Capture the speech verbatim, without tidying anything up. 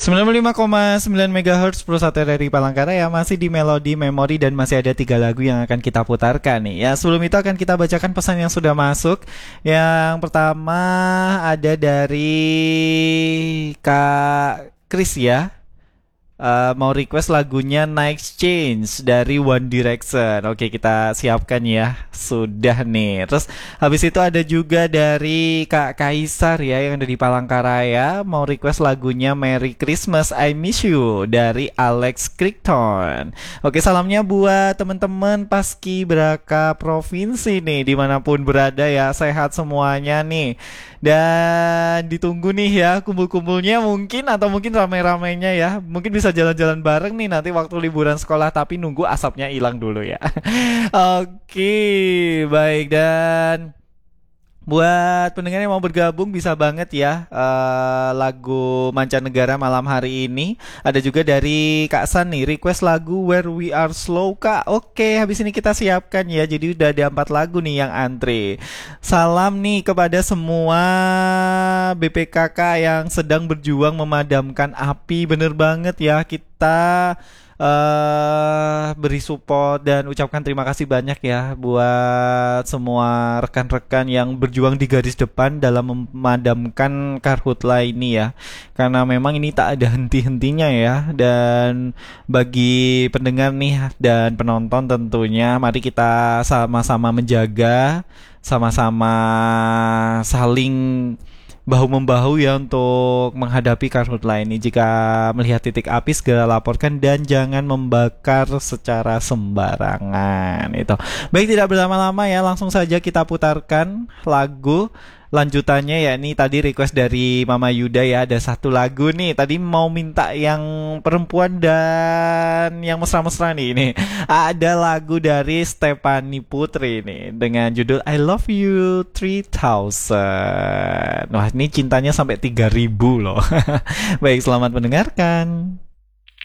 sembilan puluh lima koma sembilan megahertz Pusat R R I Palangkaraya masih di Melodi Memori dan masih ada tiga lagu yang akan kita putarkan nih. Ya, sebelum itu akan kita bacakan pesan yang sudah masuk. Yang pertama ada dari Kak Kris ya. Uh, mau request lagunya Next Change dari One Direction. Oke, kita siapkan ya. Sudah nih. Terus habis itu ada juga dari Kak Kaisar ya yang ada di Palangkaraya mau request lagunya Merry Christmas I Miss You dari Alex Crichton. Oke, salamnya buat teman-teman Paski Braka Provinsi nih dimanapun berada ya. Sehat semuanya nih. Dan ditunggu nih ya kumpul-kumpulnya mungkin atau mungkin rame-ramenya ya. Mungkin bisa jalan-jalan bareng nih nanti waktu liburan sekolah, tapi nunggu asapnya hilang dulu ya. Oke, baik. Dan buat pendengar yang mau bergabung bisa banget ya uh, lagu mancanegara malam hari ini. Ada juga dari Kak San nih request lagu Where We Are Slow Kak. Oke, habis ini kita siapkan ya. Jadi udah ada empat lagu nih yang antre. Salam nih kepada semua B P K K yang sedang berjuang memadamkan api. Bener banget ya, kita Uh, beri support dan ucapkan terima kasih banyak ya buat semua rekan-rekan yang berjuang di garis depan dalam memadamkan karhutla ini ya, karena memang ini tak ada henti-hentinya ya. Dan bagi pendengar nih dan penonton tentunya mari kita sama-sama menjaga, sama-sama saling bahu-membahu ya untuk menghadapi karhutla ini. Jika melihat titik api segera laporkan dan jangan membakar secara sembarangan. Itu. Baik, tidak berlama-lama ya, langsung saja kita putarkan lagu lanjutannya ya. Ini tadi request dari Mama Yuda ya, ada satu lagu nih. Tadi mau minta yang perempuan dan yang mesra-mesra nih. Ini ada lagu dari Stefani Putri nih dengan judul I Love You three thousand. Wah, ini cintanya sampai tiga ribu loh. Baik, selamat mendengarkan.